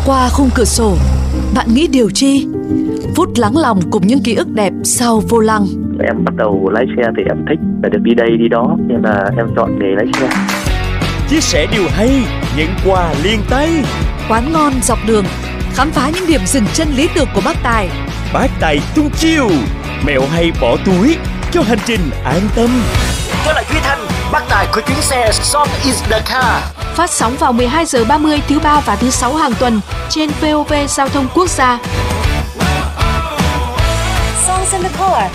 Qua khung cửa sổ, bạn nghĩ điều chi? Phút lắng lòng cùng những ký ức đẹp sau vô lăng. Em bắt đầu lái xe thì em thích phải được đi đây đi đó, nên là em chọn nghề lái xe. Chia sẻ điều hay, nhận quà liền tay. Quán ngon dọc đường, khám phá những điểm dừng chân lý tưởng của bác Tài. Bác Tài tung chiêu, mẹo hay bỏ túi cho hành trình an tâm. Tôi là Duy Thanh, bác Tài của chuyến xe Song is the car. Phát sóng vào 12 giờ 30 thứ ba và thứ sáu hàng tuần trên VOV Giao thông Quốc gia. Songs in the car.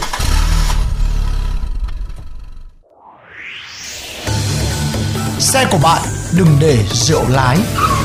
Xe của bạn đừng để rượu lái.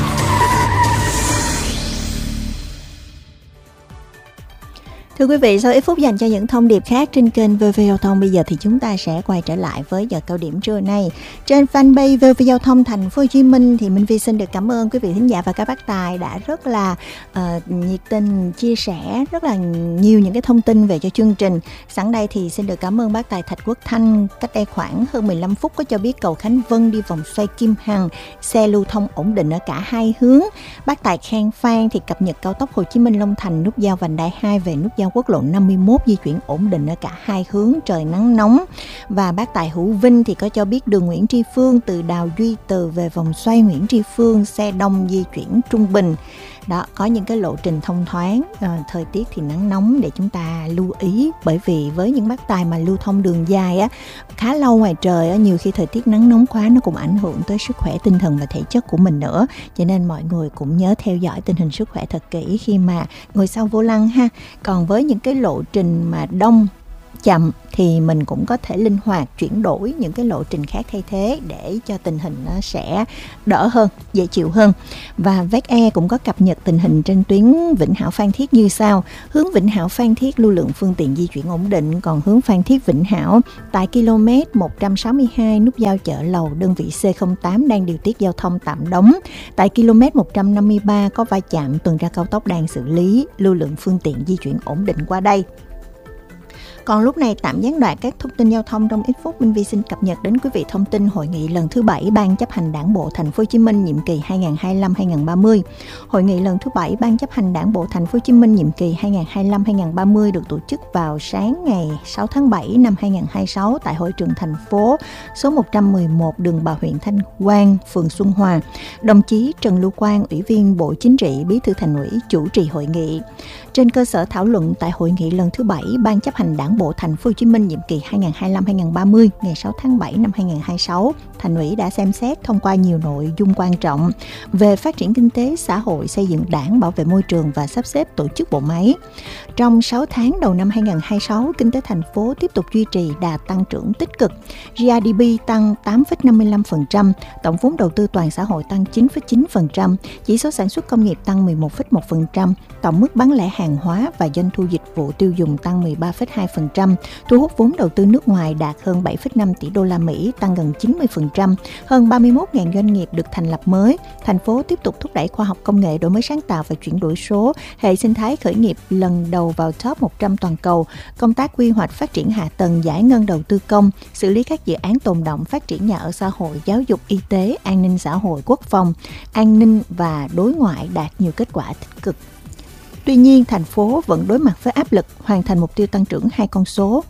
Thưa quý vị, sau ít phút dành cho những thông điệp khác trên kênh VOV Giao thông, bây giờ thì chúng ta sẽ quay trở lại với giờ cao điểm trưa nay. Trên fanpage VOV Giao thông Thành phố Hồ Chí Minh thì Minh Vi xin được cảm ơn quý vị thính giả và các bác tài đã rất là nhiệt tình chia sẻ rất là nhiều những cái thông tin về cho chương trình. Sẵn đây thì xin được cảm ơn bác tài Thạch Quốc Thanh, cách đây khoảng hơn 15 phút có cho biết cầu Khánh Vân đi vòng xoay Kim Hằng, xe lưu thông ổn định ở cả hai hướng. Bác tài Khang Phan thì cập nhật cao tốc Hồ Chí Minh Long Thành nút giao vành đai 2 về nút giao quốc lộ 51 di chuyển ổn định ở cả hai hướng, trời nắng nóng. Và bác tài Hữu Vinh thì có cho biết đường Nguyễn Tri Phương từ Đào Duy Từ về vòng xoay Nguyễn Tri Phương xe đông di chuyển trung bình. Đó, có những cái lộ trình thông thoáng, thời tiết thì nắng nóng để chúng ta lưu ý, bởi vì với những bác tài mà lưu thông đường dài á, khá lâu ngoài trời á, nhiều khi thời tiết nắng nóng quá nó cũng ảnh hưởng tới sức khỏe tinh thần và thể chất của mình nữa. Cho nên mọi người cũng nhớ theo dõi tình hình sức khỏe thật kỹ khi mà ngồi sau vô lăng ha. Còn với những cái lộ trình mà đông chậm thì mình cũng có thể linh hoạt chuyển đổi những cái lộ trình khác thay thế để cho tình hình nó sẽ đỡ hơn, dễ chịu hơn. Và VEC cũng có cập nhật tình hình trên tuyến Vĩnh Hảo Phan Thiết như sau. Hướng Vĩnh Hảo Phan Thiết lưu lượng phương tiện di chuyển ổn định, còn hướng Phan Thiết Vĩnh Hảo tại km 162 nút giao Chợ Lầu đơn vị C08 đang điều tiết giao thông tạm đóng. Tại km 153 có va chạm, tuần tra cao tốc đang xử lý, lưu lượng phương tiện di chuyển ổn định qua đây. Còn lúc này tạm gián đoạn các thông tin giao thông trong ít phút, Minh Vi xin cập nhật đến quý vị thông tin hội nghị lần thứ 7 Ban chấp hành Đảng bộ Thành phố Hồ Chí Minh nhiệm kỳ 2025-2030. Hội nghị lần thứ 7 Ban chấp hành Đảng bộ Thành phố Hồ Chí Minh nhiệm kỳ 2025-2030 được tổ chức vào sáng ngày 6 tháng 7 năm 2026 tại hội trường thành phố số 111 đường Bà Huyện Thanh Quan, phường Xuân Hòa. Đồng chí Trần Lưu Quang, Ủy viên Bộ Chính trị, Bí thư Thành ủy chủ trì hội nghị. Trên cơ sở thảo luận tại hội nghị lần thứ 7 Ban chấp hành Đảng bộ Thành phố Hồ Chí Minh nhiệm kỳ 2025-2030 ngày 6 tháng 7 năm 2026, Thành ủy đã xem xét thông qua nhiều nội dung quan trọng về phát triển kinh tế, xã hội, xây dựng Đảng, bảo vệ môi trường và sắp xếp tổ chức bộ máy. Trong 6 tháng đầu năm 2026, kinh tế thành phố tiếp tục duy trì đà tăng trưởng tích cực. GDP tăng 8,55%, tổng vốn đầu tư toàn xã hội tăng 9,9%, chỉ số sản xuất công nghiệp tăng 11,1%, tổng mức bán lẻ hàng hóa và doanh thu dịch vụ tiêu dùng tăng 13,2%, thu hút vốn đầu tư nước ngoài đạt hơn 7,5 tỷ đô la Mỹ, tăng gần 90%, hơn 31.000 doanh nghiệp được thành lập mới. Thành phố tiếp tục thúc đẩy khoa học công nghệ, đổi mới sáng tạo và chuyển đổi số, hệ sinh thái khởi nghiệp lần đầu vào top 100 toàn cầu, công tác quy hoạch phát triển hạ tầng, giải ngân đầu tư công, xử lý các dự án tồn đọng, phát triển nhà ở xã hội, giáo dục, y tế, an ninh xã hội, quốc phòng, an ninh và đối ngoại đạt nhiều kết quả tích cực. Tuy nhiên, thành phố vẫn đối mặt với áp lực hoàn thành mục tiêu tăng trưởng 2 con số.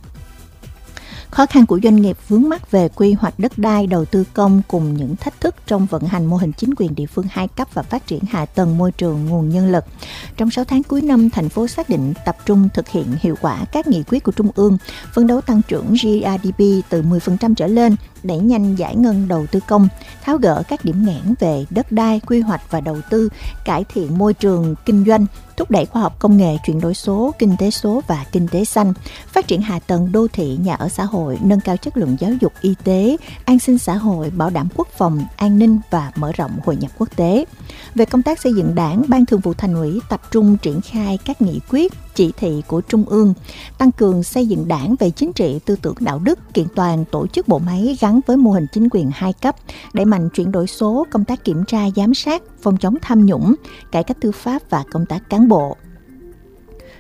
Khó khăn của doanh nghiệp vướng mắc về quy hoạch đất đai, đầu tư công cùng những thách thức trong vận hành mô hình chính quyền địa phương 2 cấp và phát triển hạ tầng môi trường, nguồn nhân lực. Trong 6 tháng cuối năm, thành phố xác định tập trung thực hiện hiệu quả các nghị quyết của Trung ương, phấn đấu tăng trưởng GDP từ 10% trở lên, đẩy nhanh giải ngân đầu tư công, tháo gỡ các điểm nghẽn về đất đai, quy hoạch và đầu tư, cải thiện môi trường kinh doanh, thúc đẩy khoa học công nghệ, chuyển đổi số và kinh tế xanh, phát triển hạ tầng đô thị, nhà ở xã hội, nâng cao chất lượng giáo dục, y tế, an sinh xã hội, bảo đảm quốc phòng, an ninh và mở rộng hội nhập quốc tế. Về công tác xây dựng Đảng, Ban Thường vụ Thành ủy tập trung triển khai các nghị quyết, chỉ thị của Trung ương, tăng cường xây dựng Đảng về chính trị, tư tưởng đạo đức, kiện toàn tổ chức bộ máy gắn với mô hình chính quyền 2 cấp, đẩy mạnh chuyển đổi số, công tác kiểm tra, giám sát, phòng chống tham nhũng, cải cách tư pháp và công tác cán bộ.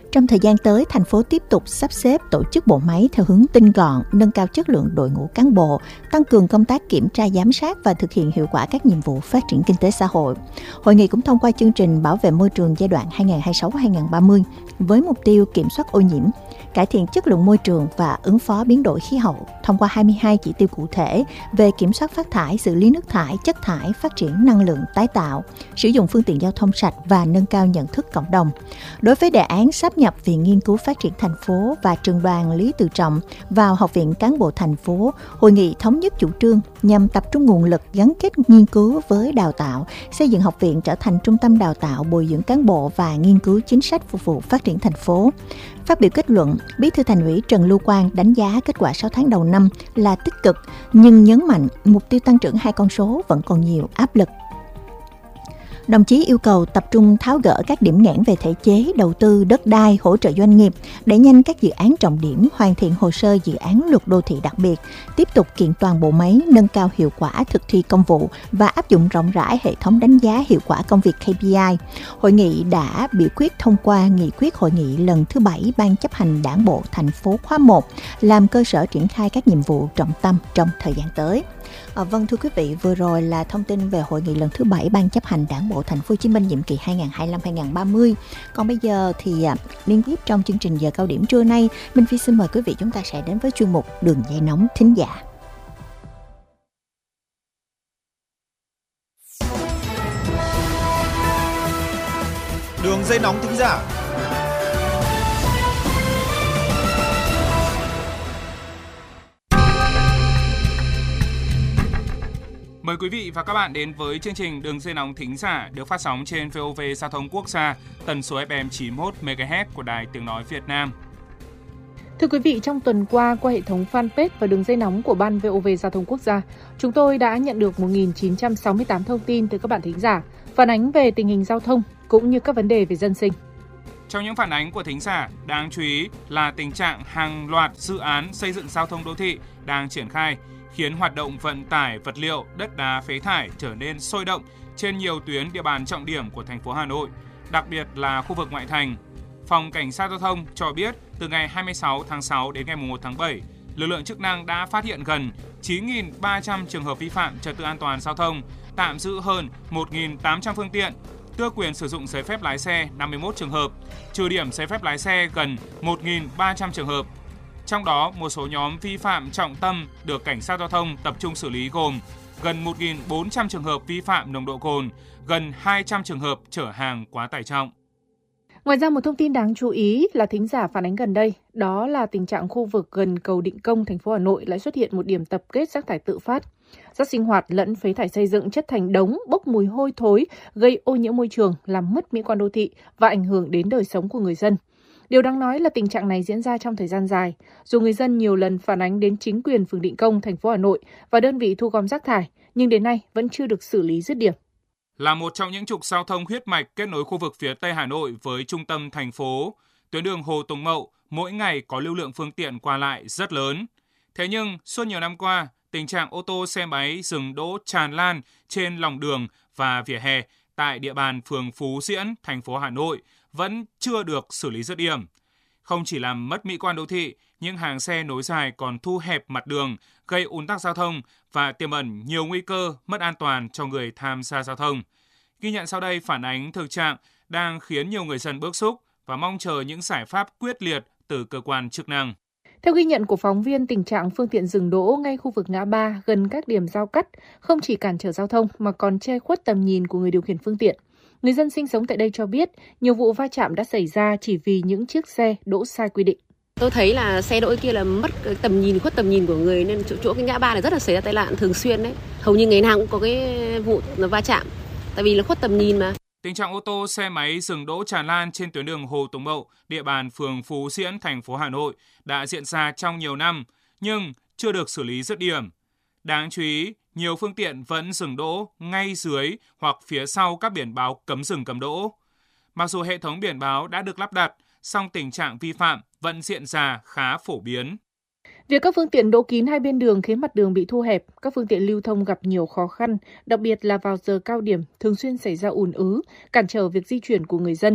Trong thời gian tới, thành phố tiếp tục sắp xếp tổ chức bộ máy theo hướng tinh gọn, nâng cao chất lượng đội ngũ cán bộ, tăng cường công tác kiểm tra giám sát và thực hiện hiệu quả các nhiệm vụ phát triển kinh tế xã hội. Hội nghị cũng thông qua chương trình bảo vệ môi trường giai đoạn 2026-2030 với mục tiêu kiểm soát ô nhiễm, cải thiện chất lượng môi trường và ứng phó biến đổi khí hậu thông qua 22 chỉ tiêu cụ thể về kiểm soát phát thải, xử lý nước thải, chất thải, phát triển năng lượng tái tạo, sử dụng phương tiện giao thông sạch và nâng cao nhận thức cộng đồng. Đối với đề án sáp nhập Viện Nghiên cứu Phát triển thành phố và Trường đoàn Lý Tự Trọng vào Học viện Cán bộ thành phố, hội nghị thống nhất chủ trương nhằm tập trung nguồn lực gắn kết nghiên cứu với đào tạo, xây dựng học viện trở thành trung tâm đào tạo, bồi dưỡng cán bộ và nghiên cứu chính sách phục vụ phát triển thành phố. Phát biểu kết luận, Bí thư Thành ủy Trần Lưu Quang đánh giá kết quả 6 tháng đầu năm là tích cực, nhưng nhấn mạnh mục tiêu tăng trưởng 2 con số vẫn còn nhiều áp lực. Đồng chí yêu cầu tập trung tháo gỡ các điểm nghẽn về thể chế, đầu tư, đất đai, hỗ trợ doanh nghiệp, đẩy nhanh các dự án trọng điểm, hoàn thiện hồ sơ dự án luật đô thị đặc biệt, tiếp tục kiện toàn bộ máy, nâng cao hiệu quả thực thi công vụ và áp dụng rộng rãi hệ thống đánh giá hiệu quả công việc KPI. Hội nghị đã biểu quyết thông qua nghị quyết hội nghị lần thứ 7 Ban chấp hành Đảng bộ thành phố khóa 1, làm cơ sở triển khai các nhiệm vụ trọng tâm trong thời gian tới. Vâng, thưa quý vị, vừa rồi là thông tin về hội nghị lần thứ 7 Ban chấp hành Đảng bộ Thành phố Hồ Chí Minh nhiệm kỳ 2025-2030. Còn bây giờ thì liên tiếp trong chương trình giờ cao điểm trưa nay, Minh Phi xin mời quý vị chúng ta sẽ đến với chuyên mục Đường dây nóng thính giả. Đường dây nóng thính giả. Mời quý vị và các bạn đến với chương trình Đường dây nóng thính giả được phát sóng trên VOV Giao thông Quốc gia, tần số FM 91 MHz của Đài Tiếng nói Việt Nam. Thưa quý vị, trong tuần qua hệ thống fanpage và đường dây nóng của Ban VOV Giao thông Quốc gia, chúng tôi đã nhận được 1.968 thông tin từ các bạn thính giả phản ánh về tình hình giao thông cũng như các vấn đề về dân sinh. Trong những phản ánh của thính giả, đáng chú ý là tình trạng hàng loạt dự án xây dựng giao thông đô thị đang triển khai, khiến hoạt động vận tải vật liệu, đất đá, phế thải trở nên sôi động trên nhiều tuyến địa bàn trọng điểm của thành phố Hà Nội, đặc biệt là khu vực ngoại thành. Phòng Cảnh sát Giao thông cho biết từ ngày 26 tháng 6 đến ngày 1 tháng 7, lực lượng chức năng đã phát hiện gần 9.300 trường hợp vi phạm trật tự an toàn giao thông, tạm giữ hơn 1.800 phương tiện, tước quyền sử dụng giấy phép lái xe 51 trường hợp, trừ điểm giấy phép lái xe gần 1.300 trường hợp. Trong đó, một số nhóm vi phạm trọng tâm được Cảnh sát Giao thông tập trung xử lý gồm gần 1.400 trường hợp vi phạm nồng độ cồn, gần 200 trường hợp chở hàng quá tải trọng. Ngoài ra, một thông tin đáng chú ý là thính giả phản ánh gần đây, đó là tình trạng khu vực gần cầu Định Công, thành phố Hà Nội lại xuất hiện một điểm tập kết rác thải tự phát. Rác sinh hoạt lẫn phế thải xây dựng chất thành đống, bốc mùi hôi thối, gây ô nhiễm môi trường, làm mất mỹ quan đô thị và ảnh hưởng đến đời sống của người dân. Điều đáng nói là tình trạng này diễn ra trong thời gian dài, dù người dân nhiều lần phản ánh đến chính quyền phường Định Công, thành phố Hà Nội và đơn vị thu gom rác thải, nhưng đến nay vẫn chưa được xử lý dứt điểm. Là một trong những trục giao thông huyết mạch kết nối khu vực phía Tây Hà Nội với trung tâm thành phố, tuyến đường Hồ Tùng Mậu mỗi ngày có lưu lượng phương tiện qua lại rất lớn. Thế nhưng, suốt nhiều năm qua, tình trạng ô tô xe máy dừng đỗ tràn lan trên lòng đường và vỉa hè tại địa bàn phường Phú Diễn, thành phố Hà Nội vẫn chưa được xử lý dứt điểm. Không chỉ làm mất mỹ quan đô thị, những hàng xe nối dài còn thu hẹp mặt đường, gây ùn tắc giao thông và tiềm ẩn nhiều nguy cơ mất an toàn cho người tham gia giao thông. Ghi nhận sau đây phản ánh thực trạng đang khiến nhiều người dân bức xúc và mong chờ những giải pháp quyết liệt từ cơ quan chức năng. Theo ghi nhận của phóng viên, tình trạng phương tiện dừng đỗ ngay khu vực ngã ba gần các điểm giao cắt không chỉ cản trở giao thông mà còn che khuất tầm nhìn của người điều khiển phương tiện. Người dân sinh sống tại đây cho biết nhiều vụ va chạm đã xảy ra chỉ vì những chiếc xe đỗ sai quy định. Tôi thấy là xe đỗ kia là mất tầm nhìn, khuất tầm nhìn của người nên chỗ cái ngã ba này rất là xảy ra tai nạn thường xuyên đấy. Hầu như ngày nào cũng có cái vụ va chạm, tại vì là khuất tầm nhìn mà. Tình trạng ô tô, xe máy dừng đỗ tràn lan trên tuyến đường Hồ Tùng Mậu, địa bàn phường Phú Diễn, thành phố Hà Nội đã diễn ra trong nhiều năm, nhưng chưa được xử lý dứt điểm. Đáng chú ý, nhiều phương tiện vẫn dừng đỗ ngay dưới hoặc phía sau các biển báo cấm dừng cấm đỗ. Mặc dù hệ thống biển báo đã được lắp đặt, song tình trạng vi phạm vẫn diễn ra khá phổ biến. Việc các phương tiện đỗ kín hai bên đường khiến mặt đường bị thu hẹp, các phương tiện lưu thông gặp nhiều khó khăn, đặc biệt là vào giờ cao điểm thường xuyên xảy ra ùn ứ, cản trở việc di chuyển của người dân.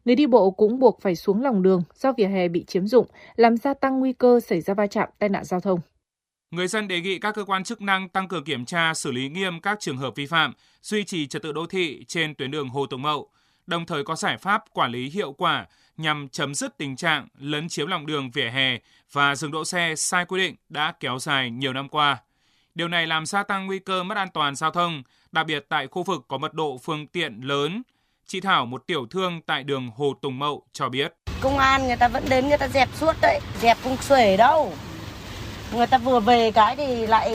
Người đi bộ cũng buộc phải xuống lòng đường do vỉa hè bị chiếm dụng, làm gia tăng nguy cơ xảy ra va chạm, tai nạn giao thông. Người dân đề nghị các cơ quan chức năng tăng cường kiểm tra, xử lý nghiêm các trường hợp vi phạm, duy trì trật tự đô thị trên tuyến đường Hồ Tùng Mậu, đồng thời có giải pháp quản lý hiệu quả nhằm chấm dứt tình trạng lấn chiếm lòng đường vỉa hè và dừng đỗ xe sai quy định đã kéo dài nhiều năm qua. Điều này làm gia tăng nguy cơ mất an toàn giao thông, đặc biệt tại khu vực có mật độ phương tiện lớn. Chị Thảo, một tiểu thương tại đường Hồ Tùng Mậu cho biết. Công an người ta vẫn đến, người ta dẹp suốt đấy, dẹp không xuể đâu. Người ta vừa về cái thì lại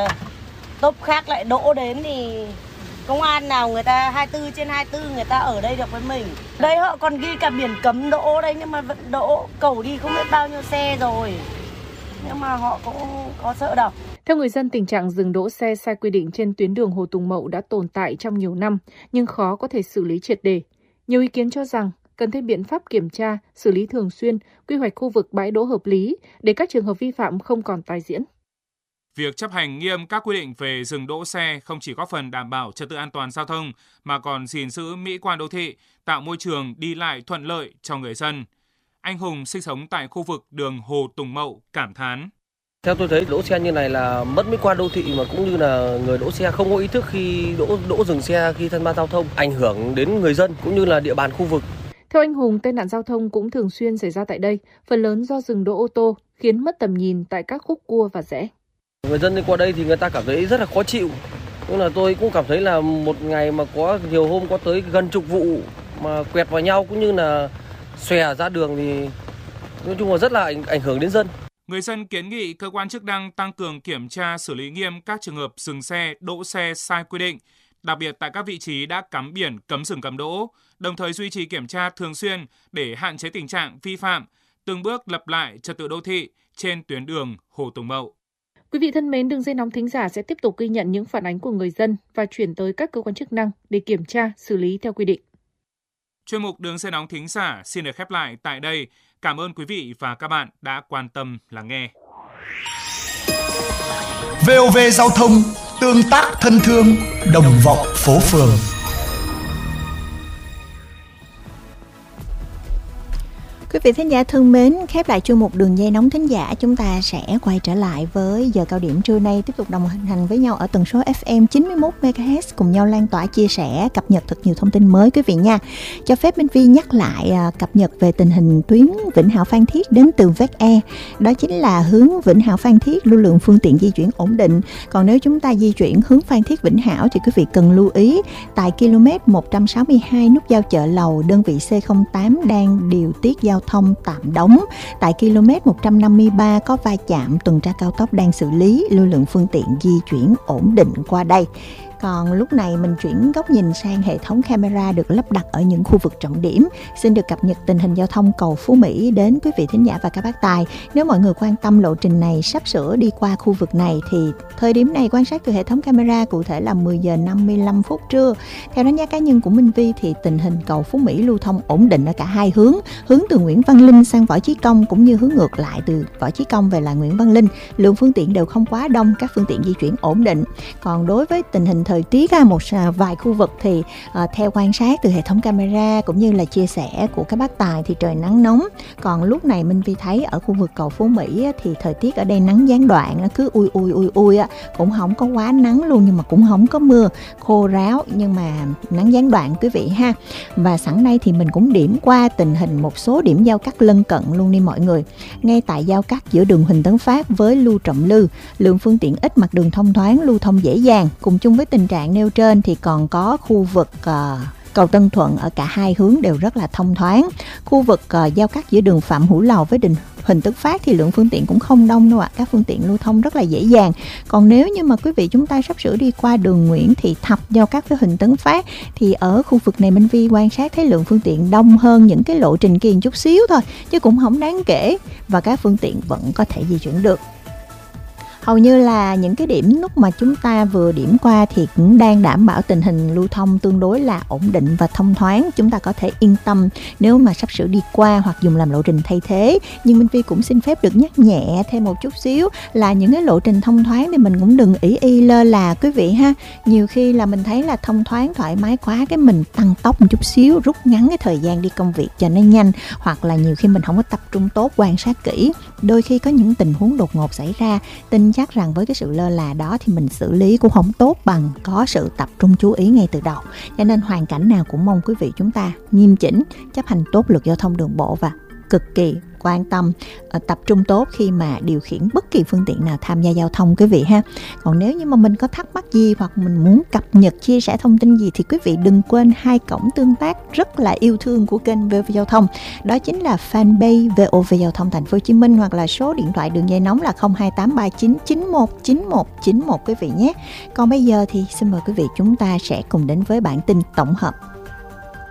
tốp khác lại đỗ đến thì công an nào người ta 24/24 người ta ở đây được với mình. Đây họ còn ghi cả biển cấm đỗ đây nhưng mà vẫn đỗ, cẩu đi không biết bao nhiêu xe rồi. Nhưng mà họ cũng có sợ đâu. Theo người dân, tình trạng dừng đỗ xe sai quy định trên tuyến đường Hồ Tùng Mậu đã tồn tại trong nhiều năm nhưng khó có thể xử lý triệt để. Nhiều ý kiến cho rằng cần thêm biện pháp kiểm tra, xử lý thường xuyên, quy hoạch khu vực bãi đỗ hợp lý để các trường hợp vi phạm không còn tái diễn. Việc chấp hành nghiêm các quy định về dừng đỗ xe không chỉ góp phần đảm bảo trật tự an toàn giao thông mà còn gìn giữ mỹ quan đô thị, tạo môi trường đi lại thuận lợi cho người dân. Anh Hùng sinh sống tại khu vực đường Hồ Tùng Mậu cảm thán. Theo tôi thấy đỗ xe như này là mất mỹ quan đô thị mà cũng như là người đỗ xe không có ý thức khi đỗ dừng xe khi tham gia giao thông, ảnh hưởng đến người dân cũng như là địa bàn khu vực. Theo anh Hùng, tai nạn giao thông cũng thường xuyên xảy ra tại đây, phần lớn do dừng đỗ ô tô khiến mất tầm nhìn tại các khúc cua và rẽ. Người dân đi qua đây thì người ta cảm thấy rất là khó chịu. Nhưng là tôi cũng cảm thấy là một ngày mà có nhiều hôm có tới gần chục vụ mà quẹt vào nhau cũng như là xòe ra đường thì nói chung là rất là ảnh hưởng đến dân. Người dân kiến nghị cơ quan chức năng tăng cường kiểm tra, xử lý nghiêm các trường hợp dừng xe, đỗ xe sai quy định, đặc biệt tại các vị trí đã cắm biển cấm dừng cấm đỗ, đồng thời duy trì kiểm tra thường xuyên để hạn chế tình trạng vi phạm, từng bước lập lại trật tự đô thị trên tuyến đường Hồ Tùng Mậu. Quý vị thân mến, đường dây nóng thính giả sẽ tiếp tục ghi nhận những phản ánh của người dân và chuyển tới các cơ quan chức năng để kiểm tra, xử lý theo quy định. Chuyên mục Đường dây nóng thính giả xin được khép lại tại đây. Cảm ơn quý vị và các bạn đã quan tâm lắng nghe. VOV Giao thông, tương tác thân thương, đồng vọng phố phường. Quý vị thính giả thân mến, khép lại chuyên mục Đường dây nóng thính giả, chúng ta sẽ quay trở lại với giờ cao điểm trưa nay, tiếp tục đồng hành với nhau ở tần số FM 91 MHz, cùng nhau lan tỏa, chia sẻ, cập nhật thật nhiều thông tin mới quý vị nha. Cho phép Minh Vi nhắc lại cập nhật về tình hình tuyến Vĩnh Hảo Phan Thiết đến từ Vec E. Đó chính là hướng Vĩnh Hảo Phan Thiết, lưu lượng phương tiện di chuyển ổn định. Còn nếu chúng ta di chuyển hướng Phan Thiết Vĩnh Hảo thì quý vị cần lưu ý tại km 162 nút giao Chợ Lầu, đơn vị C08 đang điều tiết giao thông tạm đóng. Tại km 153 có va chạm, tuần tra cao tốc đang xử lý, lưu lượng phương tiện di chuyển ổn định qua đây. Còn lúc này mình chuyển góc nhìn sang hệ thống camera được lắp đặt ở những khu vực trọng điểm. Xin được cập nhật tình hình giao thông cầu Phú Mỹ đến quý vị thính giả và các bác tài. Nếu mọi người quan tâm lộ trình này sắp sửa đi qua khu vực này thì thời điểm này quan sát từ hệ thống camera cụ thể là 10 giờ 55 phút trưa. Theo đánh giá cá nhân của Minh Vi thì tình hình cầu Phú Mỹ lưu thông ổn định ở cả hai hướng. Hướng từ Nguyễn Văn Linh sang Võ Chí Công cũng như hướng ngược lại từ Võ Chí Công về lại Nguyễn Văn Linh. Lượng phương tiện đều không quá đông, các phương tiện di chuyển ổn định. Còn đối với tình hình thời tiết một vài khu vực thì theo quan sát từ hệ thống camera cũng như là chia sẻ của các bác tài thì trời nắng nóng. Còn lúc này Minh Vi thấy ở khu vực cầu Phú Mỹ thì thời tiết ở đây nắng gián đoạn, nó cứ ui cũng không có quá nắng luôn nhưng mà cũng không có mưa, khô ráo nhưng mà nắng gián đoạn quý vị ha. Và sẵn đây thì mình cũng điểm qua tình hình một số điểm giao cắt lân cận luôn đi mọi người. Ngay tại giao cắt giữa đường Huỳnh Tấn Phát với Lưu Trọng Lư, lượng phương tiện ít, mặt đường thông thoáng, lưu thông dễ dàng. Cùng chung với tình trạng nêu trên thì còn có khu vực cầu Tân Thuận ở cả hai hướng đều rất là thông thoáng. Khu vực giao cắt giữa đường Phạm Hữu Lầu với đường Huỳnh Tấn Phát thì lượng phương tiện cũng không đông đâu ạ. Các phương tiện lưu thông rất là dễ dàng. Còn nếu như mà quý vị chúng ta sắp sửa đi qua đường Nguyễn Thị Thập giao cắt với Huỳnh Tấn Phát thì ở khu vực này Minh Vi quan sát thấy lượng phương tiện đông hơn những cái lộ trình kia một chút xíu thôi chứ cũng không đáng kể và các phương tiện vẫn có thể di chuyển được. Hầu như là những cái điểm nút mà chúng ta vừa điểm qua thì cũng đang đảm bảo tình hình lưu thông tương đối là ổn định và thông thoáng. Chúng ta có thể yên tâm nếu mà sắp sửa đi qua hoặc dùng làm lộ trình thay thế. Nhưng Minh Phi cũng xin phép được nhắc nhẹ thêm một chút xíu là những cái lộ trình thông thoáng thì mình cũng đừng ý y lơ là quý vị ha. Nhiều khi là mình thấy là thông thoáng thoải mái quá, cái mình tăng tốc một chút xíu, rút ngắn cái thời gian đi công việc cho nó nhanh, hoặc là nhiều khi mình không có tập trung tốt, quan sát kỹ, đôi khi có những tình huống đột ngột xảy ra. Tin chắc rằng với cái sự lơ là đó thì mình xử lý cũng không tốt bằng có sự tập trung chú ý ngay từ đầu. Cho nên hoàn cảnh nào cũng mong quý vị chúng ta nghiêm chỉnh, chấp hành tốt luật giao thông đường bộ và cực kỳ quan tâm, tập trung tốt khi mà điều khiển bất kỳ phương tiện nào tham gia giao thông quý vị ha. Còn nếu như mà mình có thắc mắc gì hoặc mình muốn cập nhật chia sẻ thông tin gì thì quý vị đừng quên 2 cổng tương tác rất là yêu thương của kênh VOV Giao thông. Đó chính là fanpage VOV Giao thông Thành phố Hồ Chí Minh hoặc là số điện thoại đường dây nóng là 02839919191 quý vị nhé. Còn bây giờ thì xin mời quý vị chúng ta sẽ cùng đến với bản tin tổng hợp.